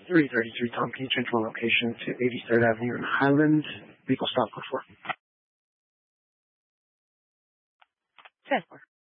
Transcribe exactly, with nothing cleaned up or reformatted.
three thirty-three Tom, can you change my location to eighty-third Avenue in Highland? Vehicle stop before. ten four.